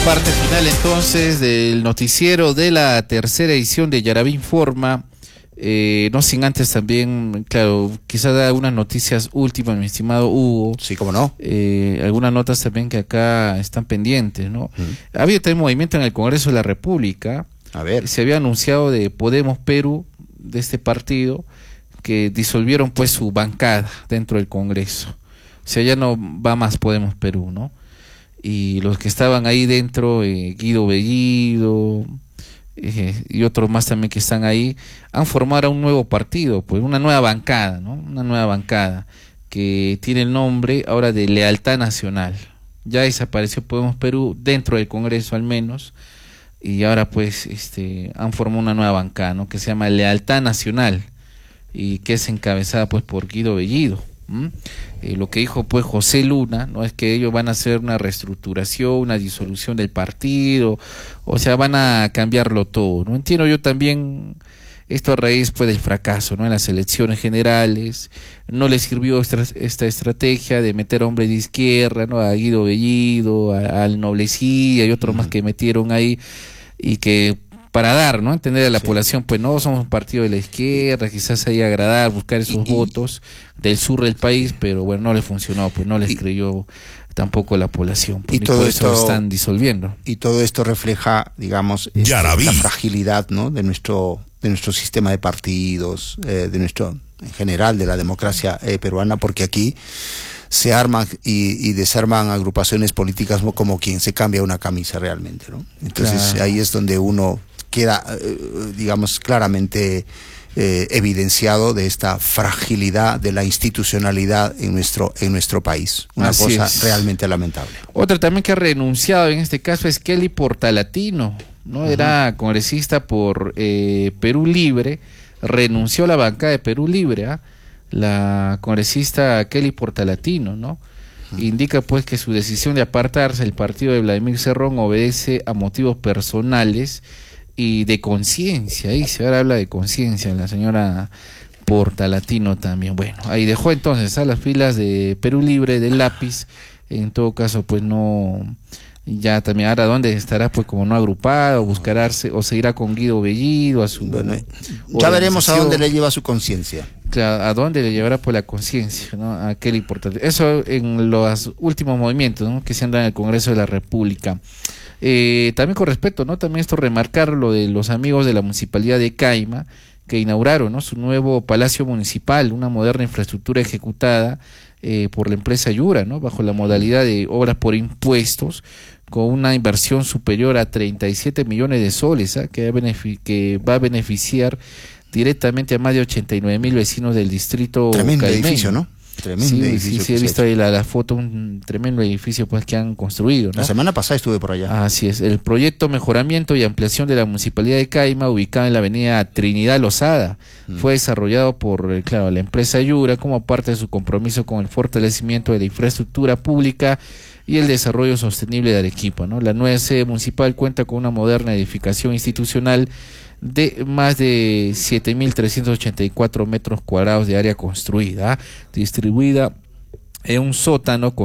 Parte final entonces del noticiero de la tercera edición de Yarabí Informa. No sin antes también, claro, quizás dar algunas noticias últimas, mi estimado Hugo. Sí, cómo no. Algunas notas también que acá están pendientes, ¿no? Ha habido también movimiento en el Congreso de la República. A ver. Se había anunciado de Podemos Perú, de este partido, que disolvieron pues su bancada dentro del Congreso. O sea, ya no va más Podemos Perú, ¿no? Y los que estaban ahí dentro, Guido Bellido y otros más también que están ahí, han formado un nuevo partido, pues una nueva bancada, ¿no? Una nueva bancada que tiene el nombre ahora de Lealtad Nacional. Ya desapareció Podemos Perú dentro del Congreso al menos, y ahora pues han formado una nueva bancada, ¿no? Que se llama Lealtad Nacional y que es encabezada pues por Guido Bellido. Lo que dijo pues José Luna, no es que ellos van a hacer una reestructuración, una disolución del partido, o sea, van a cambiarlo todo, ¿no? Entiendo yo también esto a raíz pues del fracaso, ¿no? En las elecciones generales, no les sirvió esta estrategia de meter hombres de izquierda, ¿no? A Guido Bellido, al Noblecía y otros más que metieron ahí, y que para dar, ¿no? Entender a la población, pues no somos un partido de la izquierda, quizás ahí agradar, buscar esos votos del sur del país, pero bueno, no les funcionó, pues no les creyó tampoco la población, pues, y todo por eso están disolviendo. Y todo esto refleja, digamos, la fragilidad, ¿no? de nuestro sistema de partidos, de nuestro, en general, de la democracia peruana, porque aquí se arman y desarman agrupaciones políticas como quien se cambia una camisa realmente, ¿no? Entonces ahí es donde uno queda, digamos, claramente evidenciado de esta fragilidad de la institucionalidad en nuestro país. Una cosa realmente lamentable. Otra también que ha renunciado en este caso es Kelly Portalatino, ¿no? Era congresista por Perú Libre, renunció a la bancada de Perú Libre, la congresista Kelly Portalatino, ¿no? Indica pues que su decisión de apartarse del partido de Vladimir Cerrón obedece a motivos personales y de conciencia. Ahí se habla de conciencia la señora Portalatino también. Bueno, ahí dejó entonces a las filas de Perú Libre, del Lápiz. En todo caso pues no, ya también ahora dónde estará pues como no agrupado, buscará o seguirá con Guido Bellido a su ya veremos a dónde le lleva su conciencia. Claro, a dónde le llevará por la conciencia, ¿no? A aquel importante. Eso en los últimos movimientos, ¿no? Que se han dado en el Congreso de la República. También con respecto, ¿no? También esto remarcar lo de los amigos de la Municipalidad de Caima, que inauguraron, ¿no? Su nuevo Palacio Municipal, una moderna infraestructura ejecutada por la empresa Yura, ¿no? Bajo la modalidad de obras por impuestos, con una inversión superior a 37 millones de soles, que va a beneficiar directamente a más de 89,000 vecinos del distrito Tremendo caimeño. Edificio, ¿no? Tremendo edificio. Sí, he visto ahí la foto, un tremendo edificio pues que han construido, ¿no? La semana pasada estuve por allá. Así es, el proyecto Mejoramiento y Ampliación de la Municipalidad de Caima, ubicado en la avenida Trinidad Lozada, fue desarrollado por, la empresa Yura como parte de su compromiso con el fortalecimiento de la infraestructura pública y el desarrollo sostenible de Arequipa, ¿no? La nueva sede municipal cuenta con una moderna edificación institucional de más de 7.384 metros cuadrados de área construida, distribuida en un sótano con